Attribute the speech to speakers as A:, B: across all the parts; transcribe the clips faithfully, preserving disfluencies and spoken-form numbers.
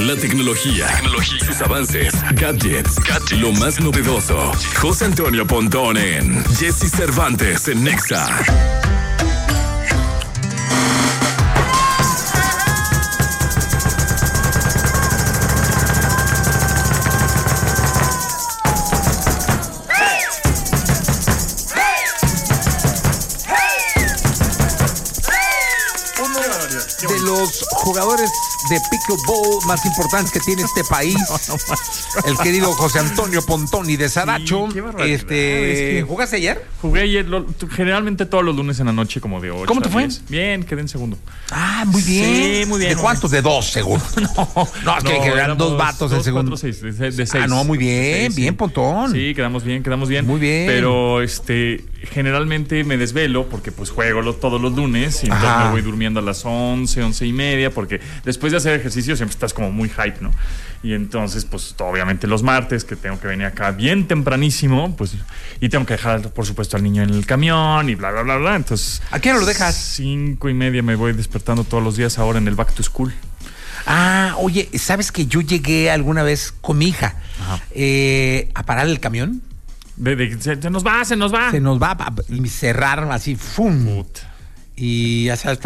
A: La tecnología, tecnología, sus avances, gadgets, gadgets, lo más novedoso. José Antonio Pontón en Jesse Cervantes en Nexa.
B: De los jugadores de pickleball más importantes que tiene este país, no, no, el querido José Antonio Pontoni de Saracho. Sí, este, es que ¿jugaste ayer?
C: Jugué ayer, lo, generalmente todos los lunes en la noche, como de ocho.
B: ¿Cómo te fue?
C: Bien, quedé en segundo.
B: Ah, muy bien.
C: Sí, muy bien.
B: ¿De cuántos? De dos, seguro. no, no, es que no, quedaron dos vatos
C: dos,
B: en segundo.
C: Cuatro, seis, de, de seis.
B: Ah, no, muy bien,
C: seis,
B: bien,
C: sí.
B: Pontón.
C: Sí, quedamos bien, quedamos bien.
B: Muy bien.
C: Pero este, generalmente me desvelo porque pues juego los, todos los lunes y entonces
B: Ajá.
C: me voy durmiendo a las once, once y media, porque después de hacer ejercicio siempre estás como muy hype, ¿no? Y entonces, pues obviamente los martes, que tengo que venir acá bien tempranísimo, pues, y tengo que dejar, por supuesto, al niño en el camión y bla, bla, bla, bla. Entonces,
B: ¿a qué hora lo dejas?
C: Cinco y media me voy despertando todos los días ahora en el back to school.
B: Ah, oye, ¿sabes que yo llegué alguna vez con mi hija eh, a parar el camión?
C: De, de, se, se nos va, se nos va.
B: Se nos va, y cerrar así, ¡fum!
C: Put.
B: Y ya sabes.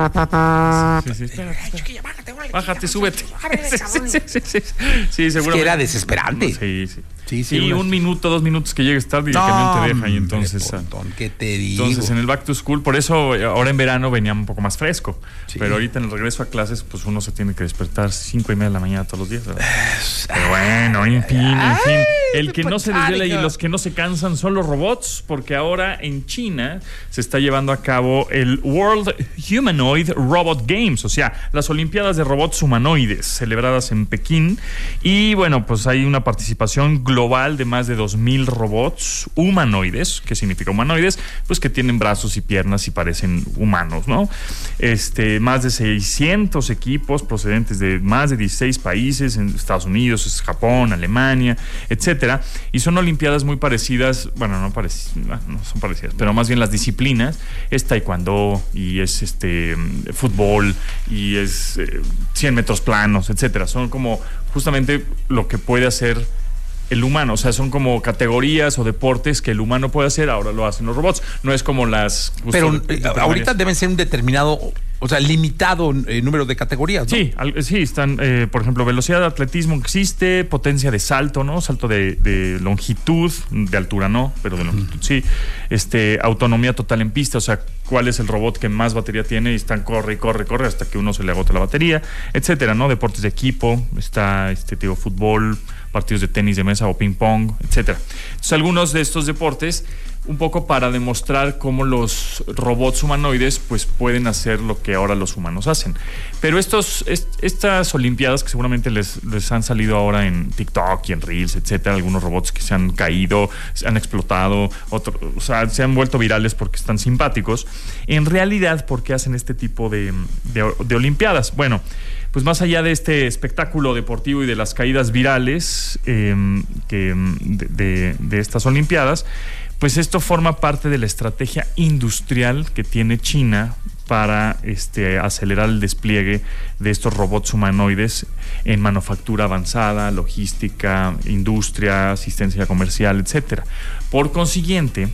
C: Sí, sí, espera, espera. Bájate, súbete. Sí, sí, sí, sí. Sí, seguramente.
B: Es que era desesperante.
C: Sí, sí.
B: Sí, sí,
C: sí
B: unas...
C: un minuto, dos minutos que llegues tarde y
B: no,
C: el camión te deja. Y entonces.
B: Pontón, ¿qué te digo?
C: Entonces, en el back to school, por eso ahora en verano venía un poco más fresco.
B: Sí.
C: Pero ahorita en el regreso a clases, pues uno se tiene que despertar cinco y media de la mañana todos los días. ¿verdad? Pero bueno, en fin, en fin. El que no se desvela y los que no se cansan son los robots, porque ahora en China se está llevando a cabo el World Humanoid Robot Games, o sea, las Olimpiadas de Robots Humanoides, celebradas en Pekín. Y bueno, pues hay una participación global de más de dos mil robots humanoides. ¿Qué significa humanoides? Pues que tienen brazos y piernas y parecen humanos, ¿no? Este, más de seiscientos equipos procedentes de más de dieciséis países, en Estados Unidos, Japón, Alemania, etcétera. Y son olimpiadas muy parecidas, bueno, no parecidas, no son parecidas, pero más bien las disciplinas es taekwondo y es este fútbol y es eh, cien metros planos, etcétera. Son como justamente lo que puede hacer el humano, o sea, son como categorías o deportes que el humano puede hacer, ahora lo hacen los robots. No es como las...
B: Pero de, de ahorita deben ser un determinado, o sea, limitado eh, número de categorías, ¿no?
C: Sí, al, sí, están, eh, por ejemplo, velocidad de atletismo existe, potencia de salto, ¿no? Salto de, de longitud, de altura no, pero de longitud sí. Este, autonomía total en pista, o sea, cuál es el robot que más batería tiene y están corre y corre, corre hasta que uno se le agota la batería, etcétera, ¿no? Deportes de equipo, está, este, digo, fútbol, partidos de tenis de mesa o ping pong, etcétera. Entonces, algunos de estos deportes, un poco para demostrar cómo los robots humanoides pues pueden hacer lo que ahora los humanos hacen. Pero estos, est, estas olimpiadas que seguramente les, les han salido ahora en TikTok y en Reels, etcétera, algunos robots que se han caído, se han explotado, otro, o sea, se han vuelto virales porque están simpáticos. En realidad, ¿por qué hacen este tipo de, de, de olimpiadas? Bueno, pues más allá de este espectáculo deportivo y de las caídas virales eh, que, de, de, de estas olimpiadas, pues esto forma parte de la estrategia industrial que tiene China para este, acelerar el despliegue de estos robots humanoides en manufactura avanzada, logística, industria, asistencia comercial, etcétera. Por consiguiente,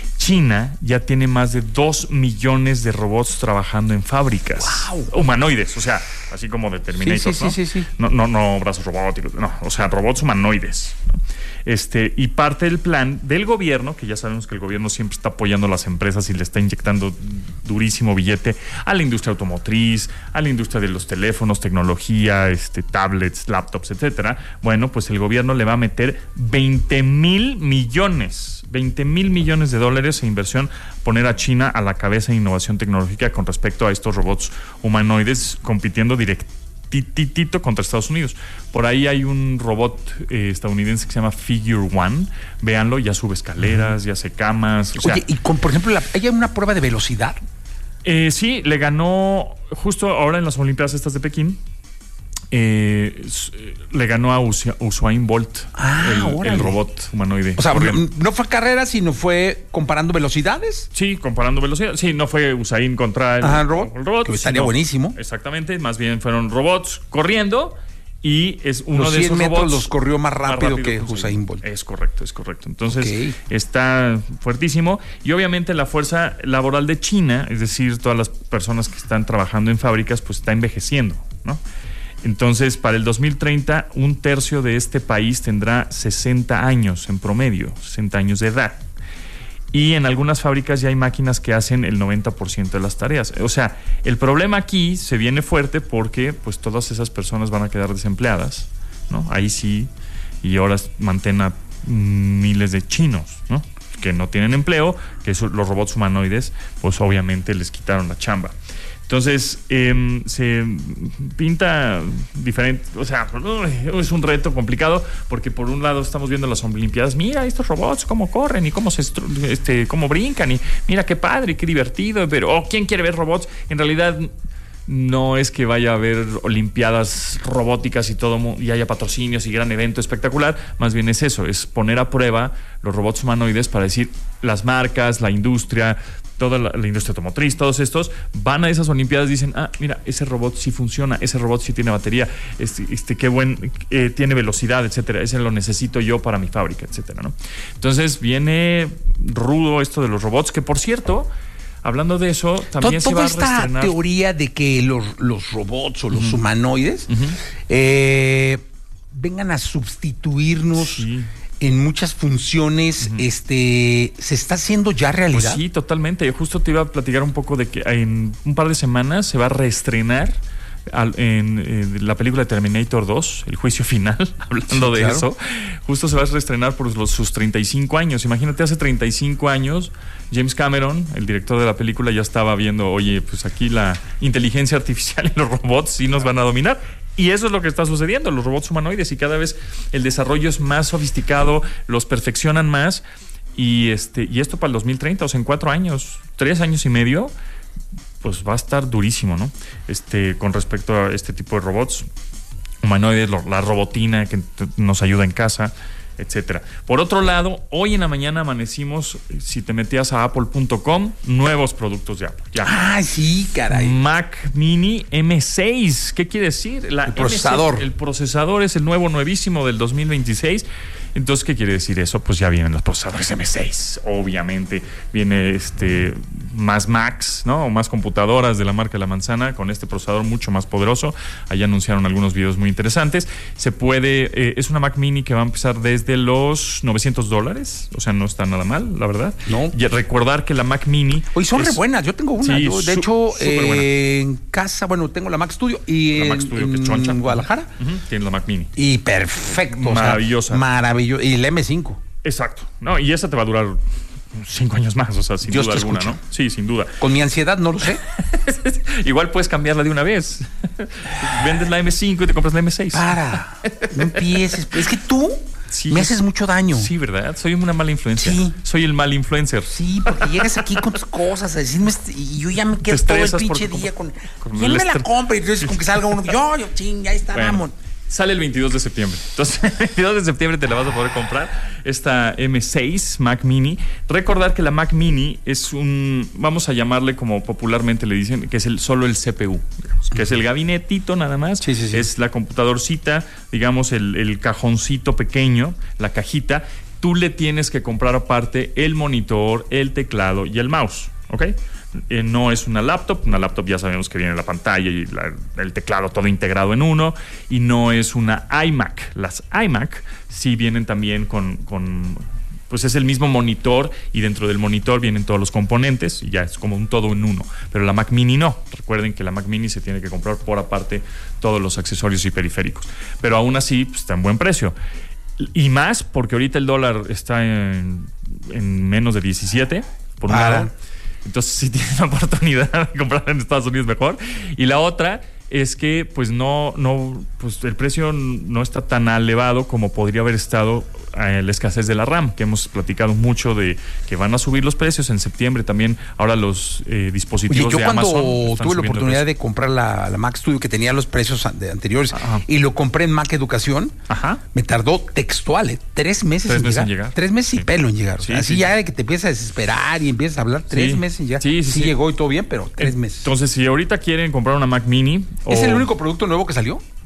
C: China ya tiene más de dos millones de robots trabajando en fábricas.
B: ¡Wow!
C: Humanoides, o sea, así como de Terminator,
B: sí, sí,
C: ¿no?
B: Sí, sí, sí.
C: No, no, no brazos robóticos, no, o sea, robots humanoides, ¿no? Este, y parte del plan del gobierno, que ya sabemos que el gobierno siempre está apoyando a las empresas y le está inyectando durísimo billete a la industria automotriz, a la industria de los teléfonos, tecnología, este, tablets, laptops, etcétera. Bueno, pues el gobierno le va a meter veinte mil millones, veinte mil millones de dólares en inversión, poner a China a la cabeza de innovación tecnológica con respecto a estos robots humanoides compitiendo directamente titito contra Estados Unidos. Por ahí hay un robot eh, estadounidense que se llama Figure One. Véanlo, ya sube escaleras, ya hace camas. O sea,
B: oye, y con, por ejemplo, la, ¿hay una prueba de velocidad?
C: Eh, sí, le ganó justo ahora en las Olimpiadas estas de Pekín. Eh, le ganó a Us- Usain Bolt,
B: ah,
C: el, el robot humanoide.
B: O sea, no, no fue carrera, sino fue comparando velocidades.
C: Sí, comparando velocidad. Sí, no fue Usain contra el,
B: Ajá, el robot,
C: el robot
B: que estaría
C: sino,
B: buenísimo.
C: Exactamente, más bien fueron robots corriendo Y es uno
B: los
C: de
B: cien
C: esos
B: metros
C: robots
B: los corrió más rápido,
C: más rápido
B: que Usain Bolt.
C: Es correcto, es correcto. Entonces,
B: Okay.
C: está fuertísimo. Y obviamente la fuerza laboral de China, es decir, todas las personas que están trabajando en fábricas, pues está envejeciendo, ¿no? Entonces, para el dos mil treinta, un tercio de este país tendrá sesenta años en promedio, sesenta años de edad. Y en algunas fábricas ya hay máquinas que hacen el noventa por ciento de las tareas. O sea, el problema aquí se viene fuerte porque pues todas esas personas van a quedar desempleadas, ¿no? Ahí sí, y ahora mantén a miles de chinos, ¿no? Que no tienen empleo, que eso, los robots humanoides, pues obviamente les quitaron la chamba. Entonces, eh, se pinta diferente, o sea, es un reto complicado porque por un lado estamos viendo las Olimpiadas, mira estos robots cómo corren y cómo se este, cómo brincan y mira qué padre, qué divertido, pero oh, ¿quién quiere ver robots? En realidad no es que vaya a haber Olimpiadas robóticas y todo y haya patrocinios y gran evento espectacular, más bien es eso, es poner a prueba los robots humanoides para decir las marcas, la industria, toda la, la industria automotriz, todos estos van a esas Olimpiadas y dicen, ah, mira, ese robot sí funciona, ese robot sí tiene batería, este, este qué buen, eh, tiene velocidad, etcétera, ese lo necesito yo para mi fábrica, etcétera, ¿no? Entonces viene rudo esto de los robots, que por cierto, hablando de eso, también
B: Todo,
C: se va a
B: esta
C: reestrenar.
B: teoría de que los, los robots o los
C: Uh-huh.
B: humanoides
C: Uh-huh.
B: eh, vengan a sustituirnos
C: Sí.
B: en muchas funciones,
C: Uh-huh.
B: este, ¿se está haciendo ya realidad?
C: Pues sí, totalmente. Yo justo te iba a platicar un poco de que en un par de semanas se va a reestrenar al, en, en la película de Terminator dos, El juicio final, hablando
B: Sí,
C: de
B: claro.
C: eso. Justo se va a reestrenar por los, sus treinta y cinco años. Imagínate, hace treinta y cinco años, James Cameron, el director de la película, ya estaba viendo, oye, pues aquí la inteligencia artificial y los robots sí nos van a dominar. Y eso es lo que está sucediendo, los robots humanoides, y cada vez el desarrollo es más sofisticado, los perfeccionan más, y este y esto para el dos mil treinta, o sea, en cuatro años, tres años y medio, pues va a estar durísimo, ¿no? Este, con respecto a este tipo de robots humanoides, lo, la robotina que t- nos ayuda en casa, etcétera. Por otro lado, hoy en la mañana amanecimos, si te metías a apple punto com, nuevos productos de Apple. Ya.
B: Ah, sí, caray.
C: Mac Mini M seis. ¿Qué quiere decir? La
B: El procesador.
C: M seis, el procesador es el nuevo nuevísimo del dos mil veintiséis. Entonces, ¿qué quiere decir eso? Pues ya vienen los procesadores M seis. Obviamente viene este más Macs, ¿no? O más computadoras de la marca de la manzana con este procesador mucho más poderoso. Ahí anunciaron algunos videos muy interesantes. Se puede, eh, es una Mac Mini que va a empezar desde los novecientos dólares. O sea, no está nada mal, la verdad.
B: No.
C: Y recordar que la Mac Mini.
B: Oye, son
C: es-
B: re buenas. Yo tengo una.
C: Sí,
B: Yo, de
C: su-
B: hecho,
C: superbuena.
B: eh, en casa, bueno, tengo la Mac Studio y
C: La
B: en,
C: Mac Studio, que es
B: en
C: choncha.
B: Guadalajara.
C: Ujú, tiene la Mac Mini.
B: Y perfecto. o sea,
C: Maravillosa.
B: maravillosa. Y la M cinco.
C: Exacto. No, y esa te va a durar cinco años más, o sea, sin
B: Dios
C: duda
B: te
C: alguna,
B: escuche.
C: ¿no? Sí, sin duda.
B: Con mi ansiedad, no lo sé.
C: Igual puedes cambiarla de una vez. Vendes la M cinco y te compras la M seis.
B: Para. No empieces. Es que tú
C: Sí,
B: me
C: yo-
B: haces mucho daño.
C: Sí, ¿verdad? Soy una mala influencia.
B: Sí.
C: Soy el mal influencer.
B: Sí, porque llegas aquí con tus cosas a decirme este- y yo ya me quedo
C: Te
B: todo el
C: estresas
B: pinche
C: porque-
B: día con.
C: con
B: ¿Quién
C: el
B: me la
C: estre-
B: compra? Y entonces con que salga uno, yo, yo, ching, ya está,
C: Bueno,
B: vamos.
C: sale el veintidós de septiembre. Entonces, el veintidós de septiembre te la vas a poder comprar, esta M seis Mac Mini. Recordar que la Mac Mini es un, vamos a llamarle como popularmente le dicen, que es el solo el C P U, digamos, que es el gabinetito nada más.
B: Sí, sí, sí.
C: Es la computadorcita, digamos, el, el cajoncito pequeño, la cajita. Tú le tienes que comprar aparte el monitor, el teclado y el mouse, ¿ok? Eh, no es una laptop, una laptop ya sabemos que viene la pantalla y la- el teclado todo integrado en uno, y no es una iMac. Las iMac sí vienen también con, con pues es el mismo monitor, y dentro del monitor vienen todos los componentes y ya es como un todo en uno, pero la Mac Mini no. Recuerden que la Mac Mini se tiene que comprar por aparte todos los accesorios y periféricos, pero aún así pues, está en buen precio. Y más porque ahorita el dólar está en, en menos de diecisiete por un
B: Ah.
C: lado. Entonces, si tienen la oportunidad de comprar en Estados Unidos, mejor. Y la otra es que, pues, no, no, pues el precio no está tan elevado como podría haber estado eh, la escasez de la RAM, que hemos platicado mucho de que van a subir los precios en septiembre. También ahora los eh,
B: Oye,
C: dispositivos
B: yo
C: de
B: cuando
C: Amazon están
B: tuve la
C: subiendo de
B: oportunidad
C: precio.
B: de comprar la, la Mac Studio, que tenía los precios an- de anteriores,
C: Ajá.
B: y lo compré en Mac Educación,
C: Ajá.
B: me tardó textual, ¿eh? tres meses,
C: Tres
B: en,
C: meses
B: llegar.
C: en llegar.
B: Tres meses y
C: Sí.
B: pelo en llegar. O sea,
C: Sí,
B: así
C: sí,
B: ya
C: sí.
B: de que te empiezas a desesperar y empiezas a hablar, tres
C: Sí.
B: meses y ya.
C: Sí, sí, sí.
B: llegó y todo bien, pero tres meses.
C: Entonces, si ahorita quieren comprar una Mac Mini...
B: ¿Es
C: o-
B: el único producto nuevo que salió?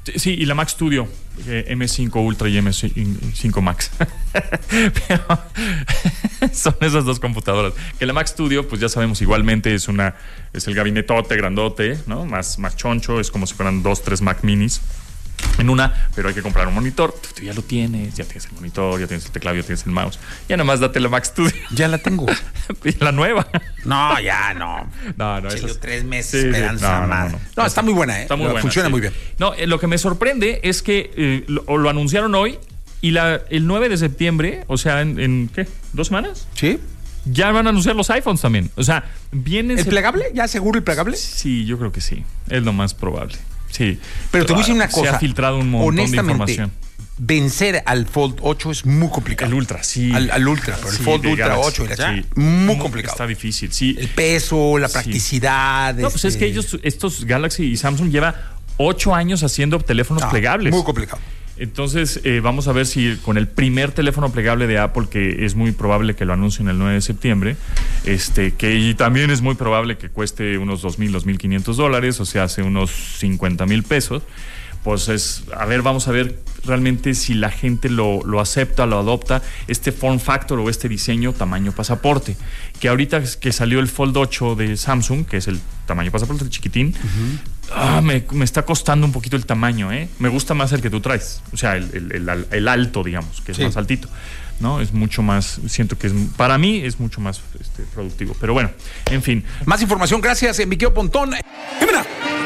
C: Sí, y la Mac Studio, eh, eme cinco Ultra y eme cinco Max. Pero son esas dos computadoras. Que la Mac Studio, pues ya sabemos, igualmente es una es el gabinetote grandote, ¿no? Más, más choncho, es como si fueran dos, tres Mac Minis en una, pero hay que comprar un monitor. Tú ya lo tienes, ya tienes el monitor, ya tienes el teclado, ya tienes el mouse. Ya nomás date la Mac Studio.
B: Ya la tengo.
C: La nueva.
B: No, ya no.
C: No, no.
B: Chile,
C: esas...
B: tres meses
C: sí,
B: esperanza
C: no,
B: más.
C: no, no, no.
B: No, está muy buena, ¿eh?
C: Está muy buena,
B: funciona
C: sí.
B: muy bien.
C: No, eh, lo que me sorprende es que eh, lo, lo anunciaron hoy y la, el nueve de septiembre, o sea, en, en ¿qué? ¿Dos semanas?
B: Sí.
C: Ya van a anunciar los iPhones también. O sea, vienen...
B: ¿El plegable? ¿Ya seguro el plegable?
C: Sí, yo creo que sí. Es lo más probable. Sí.
B: Pero te voy a decir una cosa.
C: Se ha filtrado un montón de información.
B: Vencer al Fold ocho es muy complicado.
C: El Ultra, sí.
B: Al, al Ultra, pero el
C: Sí,
B: Fold
C: de
B: Ultra
C: Galaxy.
B: ocho y la
C: Sí.
B: chica, muy complicado.
C: Está difícil, sí.
B: El peso, la
C: Sí.
B: practicidad.
C: No, pues
B: este...
C: es que ellos, estos Galaxy y Samsung lleva ocho años haciendo teléfonos
B: No,
C: plegables.
B: Muy complicado.
C: Entonces, eh, vamos a ver si con el primer teléfono plegable de Apple, que es muy probable que lo anuncien el nueve de septiembre, este, que y también es muy probable que cueste unos dos mil, dos mil quinientos dólares, o sea, hace unos cincuenta mil pesos. Pues es, a ver, vamos a ver realmente si la gente lo, lo acepta, lo adopta, este form factor o este diseño tamaño pasaporte. Que ahorita que salió el Fold ocho de Samsung, que es el tamaño pasaporte, el chiquitín, uh-huh. ah, me, me está costando un poquito el tamaño, ¿eh? Me gusta más el que tú traes, o sea, el, el, el, el alto, digamos, que es sí. más altito, ¿no? Es mucho más, siento que es, para mí es mucho más este, productivo. Pero bueno, en fin.
B: Más información, gracias, Miquel Pontón.